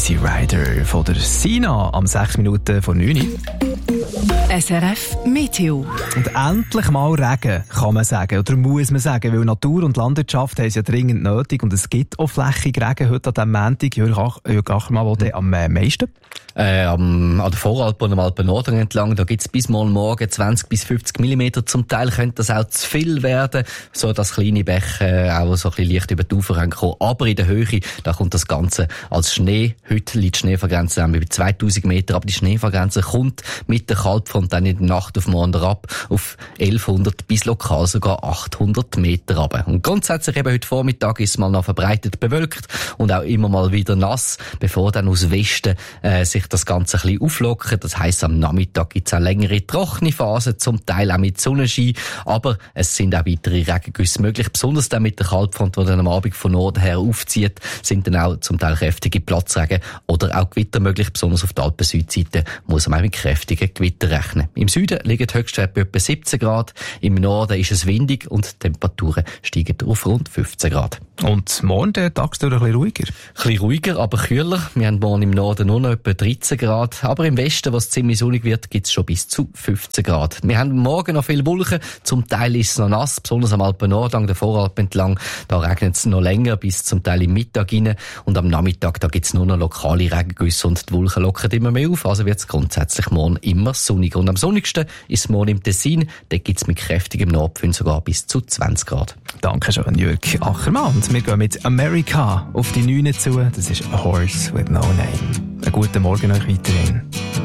Easy Rider von der Sina am 6 Minuten vor 9 Uhr. SRF Meteo. Und endlich mal Regen, kann man sagen, oder muss man sagen, weil Natur und Landwirtschaft haben es ja dringend nötig und es gibt auch flächig Regen heute an diesem Montag. Jörg Achermann, wo am meisten? An der Voralp und am Alpen-Norden entlang, da gibt's bis morgen 20 bis 50 mm. Zum Teil könnte das auch zu viel werden, so dass kleine Bäche auch so ein bisschen leicht über die Ufer kommen. Aber in der Höhe, da kommt das Ganze als Schnee. Heute liegt die Schneefallgrenze bei 2000 Meter, aber die Schneefallgrenze kommt mit der Kaltfront dann in der Nacht auf morgen ab auf 1100 bis lokal sogar 800 Meter runter. Und grundsätzlich eben heute Vormittag ist es mal noch verbreitet bewölkt und auch immer mal wieder nass, bevor dann aus Westen sich das Ganze ein bisschen auflockert. Das heisst, am Nachmittag gibt es auch längere trockene Phasen, zum Teil auch mit Sonnenschein, aber es sind auch weitere Regengüsse möglich, besonders dann mit der Kaltfront, die dann am Abend von Norden her aufzieht, sind dann auch zum Teil kräftige Platzregen oder auch Gewitter möglich, besonders auf der Alpen-Südseite muss man auch mit kräftigen Gewitter rechnen. Im Süden liegen die Höchstwerte bei etwa 17 Grad, im Norden ist es windig und die Temperaturen steigen auf rund 15 Grad. Und morgen der tagsüber ein bisschen ruhiger? Ein bisschen ruhiger, aber kühler. Wir haben morgen im Norden nur noch etwa 13 Grad. Aber im Westen, wo es ziemlich sonnig wird, gibt es schon bis zu 15 Grad. Wir haben morgen noch viele Wolken. Zum Teil ist es noch nass, besonders am Alpen-Nord, an der Voralp entlang. Da regnet es noch länger, bis zum Teil im Mittag rein. Und am Nachmittag, da gibt es nur noch lokale Regengüsse und die Wolken lockern immer mehr auf. Also wird es grundsätzlich morgen immer sonniger. Und am sonnigsten ist es morgen im Tessin. Dort gibt es mit kräftigem Nordwind sogar bis zu 20 Grad. Dankeschön, Jörg Achermann. Und wir gehen mit America auf die 9 zu. Das ist A Horse with No Name. Einen guten Morgen euch weiterhin.